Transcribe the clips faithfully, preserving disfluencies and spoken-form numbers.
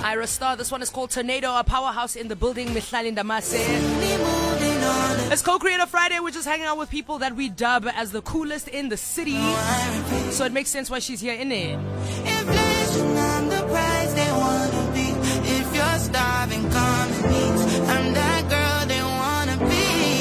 Ira Star. This one is called Tornado, a powerhouse in the building. Mihlali Ndamase. It's Co-Creator Friday. We're just hanging out with people that we dub as the coolest in the city. So it makes sense why she's here, innit? Inflation on the price they wanna be. If you're starving, come and eat. I'm that girl they wanna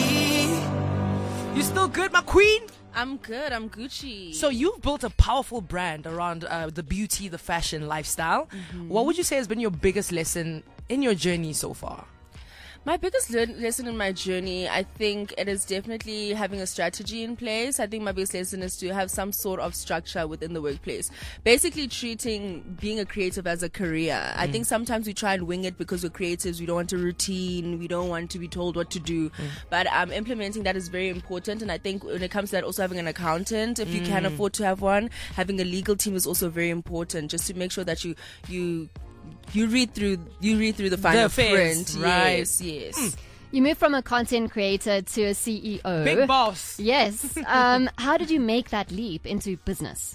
be. You still good, my queen? I'm good. I'm Gucci. So you've built a powerful brand around uh, the beauty, the fashion, lifestyle. Mm-hmm. What would you say has been your biggest lesson in your journey so far? My biggest le- lesson in my journey, I think it is definitely having a strategy in place. I think my biggest lesson is to have some sort of structure within the workplace. Basically treating being a creative as a career. Mm. I think sometimes we try and wing it because we're creatives. We don't want a routine. We don't want to be told what to do. Mm. But um, implementing that is very important. And I think when it comes to that, also having an accountant, if mm. you can afford to have one, having a legal team is also very important, just to make sure that you you You read through you read through the fine the print. Right. Yes, yes. Mm. You moved from a content creator to a C E O. Big boss. Yes. Um, how did you make that leap into business?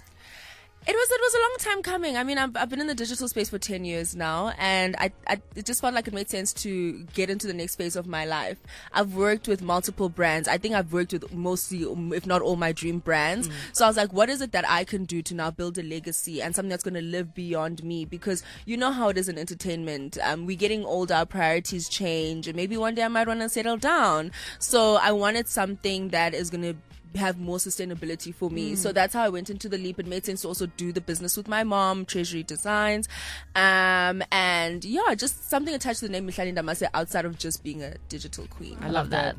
It was it was a long time coming. I mean, I've, I've been in the digital space for ten years now, and I, I it just felt like it made sense to get into the next phase of my life. I've worked with multiple brands. I think I've worked with mostly, if not all, my dream brands. Mm. So I was like, what is it that I can do to now build a legacy and something that's going to live beyond me? Because you know how it is in entertainment. Um, we're getting older, our priorities change, and maybe one day I might want to settle down. So I wanted something that is going to have more sustainability for me. Mm. So that's how I went into the leap. It made sense to also do the business with my mom, Treasury Designs. Um, and yeah, just something attached to the name Mihlali Ndamase outside of just being a digital queen. I, I love that.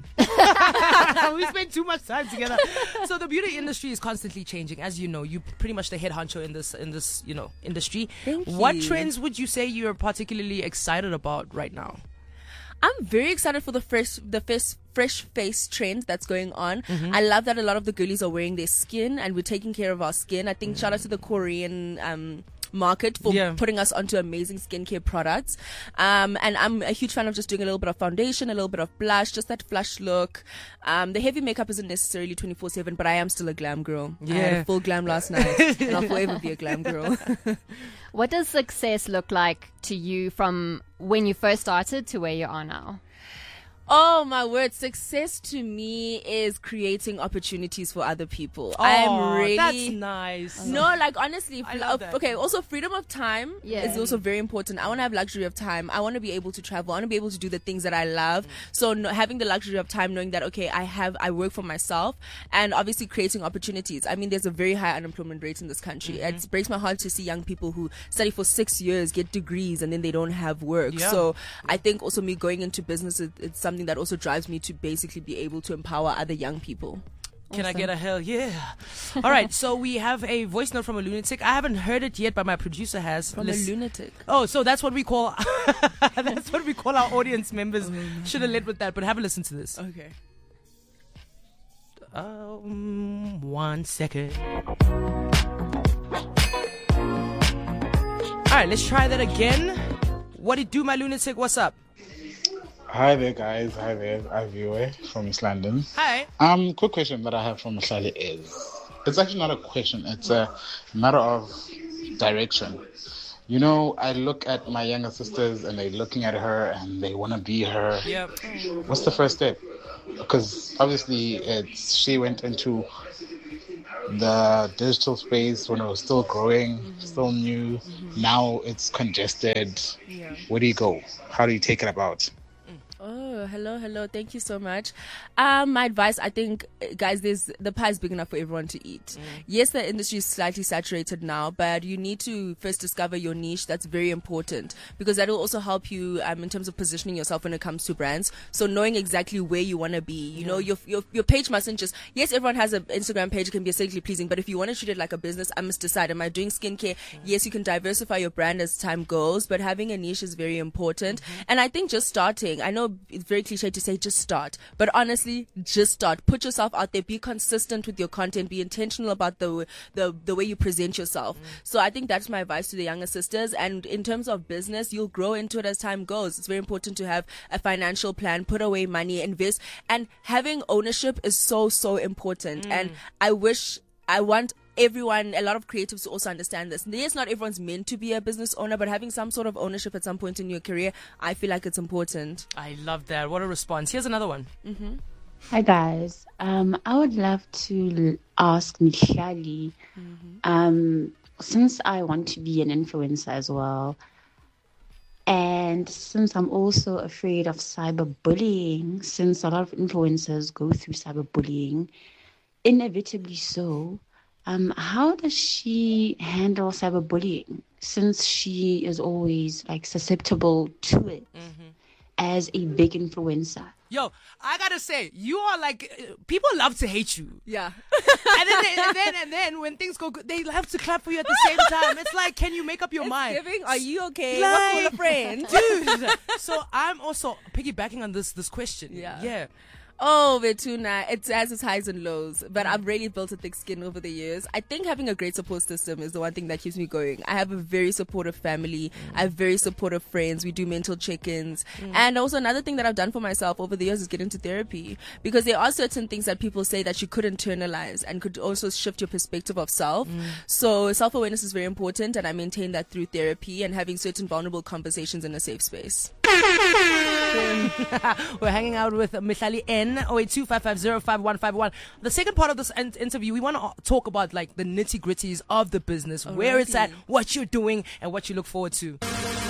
that. We spend too much time together. So the beauty industry is constantly changing. As you know, you're pretty much the head honcho in this, in this, you know, industry. Thank what you. trends would you say you're particularly excited about right now? I'm very excited for the fresh, the fresh, fresh face trend that's going on. Mm-hmm. I love that a lot of the girlies are wearing their skin, and we're taking care of our skin. I think mm. shout out to the Korean um, market for yeah. putting us onto amazing skincare products. Um, and I'm a huge fan of just doing a little bit of foundation, a little bit of blush, just that flush look. Um, the heavy makeup isn't necessarily twenty-four seven, but I am still a glam girl. Yeah. I had a full glam last night, and I'll forever be a glam girl. What does success look like to you from when you first started to where you are now? Oh my word, success to me is creating opportunities for other people. Oh, I'm really that's nice. No, like honestly, I love that. Okay, also freedom of time yeah. is also very important. I want to have luxury of time. I want to be able to travel. I want to be able to do the things that I love. So no, having the luxury of time, knowing that okay, I have I work for myself, and obviously creating opportunities. I mean, there's a very high unemployment rate in this country. Mm-hmm. It breaks my heart to see young people who study for six years, get degrees, and then they don't have work. Yeah. So I think also me going into business, it, it's something that also drives me to basically be able to empower other young people. Can Awesome. I get a hell yeah? All right, so we have a voice note from a lunatic. I haven't heard it yet, but my producer has. From Listen. a lunatic. Oh, so that's what we call that's what we call our audience members. Should have led with that, but have a listen to this. Okay. Um, one second. All right, let's try that again. What it do, my lunatic? What's up? Hi there, guys. Hi there. I'm Viewer from East London. Hi. Um, quick question that I have from Mihlali is, it's actually not a question. It's a matter of direction. You know, I look at my younger sisters and they're looking at her and they want to be her. Yep. What's the first step? Because obviously it's, she went into the digital space when it was still growing, mm-hmm. still new. Mm-hmm. Now it's congested. Yeah. Where do you go? How do you take it about? Oh, hello, hello. Thank you so much. Um, my advice, I think, guys, there's the pie is big enough for everyone to eat. Mm. Yes, the industry is slightly saturated now, but you need to first discover your niche. That's very important because that will also help you um, in terms of positioning yourself when it comes to brands. So knowing exactly where you want to be, you yeah. know, your, your your page mustn't just, yes, everyone has an Instagram page, it can be aesthetically pleasing, but if you want to treat it like a business, I must decide, am I doing skincare? Mm. Yes, you can diversify your brand as time goes, but having a niche is very important. Mm-hmm. And I think just starting, I know it's very cliche to say just start, but honestly, just start. Put yourself out there. Be consistent with your content. Be intentional about the the the way you present yourself. Mm. So I think that's my advice to the younger sisters. And in terms of business, you'll grow into it as time goes. It's very important to have a financial plan. Put away money, invest, and having ownership is so so important. Mm. And I wish I want everyone, a lot of creatives to also understand this. Yes, not everyone's meant to be a business owner, but having some sort of ownership at some point in your career, I feel like it's important. I love that. What a response. Here's another one. Mm-hmm. Hi guys. Um, I would love to ask Mihlali, mm-hmm. um, since I want to be an influencer as well, and since I'm also afraid of cyberbullying, since a lot of influencers go through cyberbullying, inevitably so, um, how does she handle cyberbullying, since she is always like susceptible to it mm-hmm. as a big influencer? Yo, I gotta say, you are like, uh, people love to hate you. Yeah. and, then they, and then and then when things go good, they love to clap for you at the same time. It's like, can you make up your it's mind? Giving, are you okay? Like, What cool a friend? Dude. So I'm also piggybacking on this this question. Yeah. Yeah. Oh, Vetuna, it has its highs and lows, but I've really built a thick skin over the years. I think having a great support system is the one thing that keeps me going. I have a very supportive family. I have very supportive friends. We do mental check-ins. Mm. And also another thing that I've done for myself over the years is get into therapy, because there are certain things that people say that you could internalize and could also shift your perspective of self. Mm. So self-awareness is very important, and I maintain that through therapy and having certain vulnerable conversations in a safe space. We're hanging out with Mihlali N. oh eight two, five five zero, five one five one. The second part of this in- interview, we want to talk about like the nitty gritties of the business, Alrighty. where it's at, what you're doing, and what you look forward to.